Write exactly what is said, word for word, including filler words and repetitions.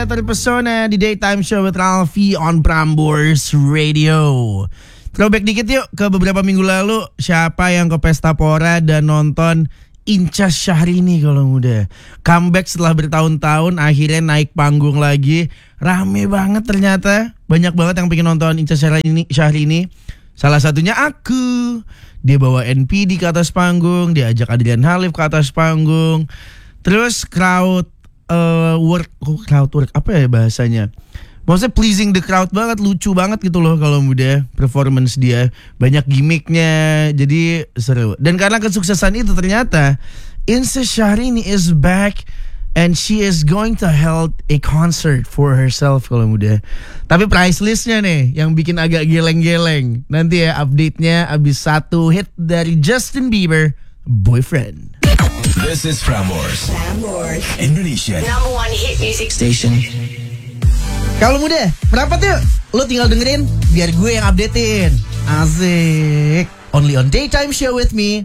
Terpesona di Daytime Show with Ralphie on Prambors Radio. Throwback dikit yuk ke beberapa minggu lalu. Siapa yang ke Pesta Pora dan nonton Inca Syahrini kalau muda? Comeback setelah bertahun-tahun, akhirnya naik panggung lagi. Rame banget ternyata. Banyak banget yang pengen nonton Inca Syahrini, Syahrini. Salah satunya aku. Dia bawa N P D ke atas panggung, dia ajak Adrian Halif ke atas panggung. Terus crowd Uh, work, oh, crowd work apa ya bahasanya? Maksudnya pleasing the crowd banget, lucu banget gitu loh kalau muda. Performance dia banyak gimmicknya, jadi seru. Dan karena kesuksesan itu ternyata Inca Syahrini is back and she is going to hold a concert for herself kalau muda. Tapi price listnya nih yang bikin agak geleng-geleng. Nanti ya update-nya abis satu hit dari Justin Bieber, Boyfriend. This is Prambors, Prambors, Indonesia number one hit music station. Kalau muda, merapat yuk. Lo tinggal dengerin, biar gue yang updatein. Asik. Only on Daytime Show with me,